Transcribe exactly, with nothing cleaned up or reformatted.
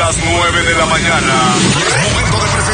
las nueve de la mañana. Y es momento de presentar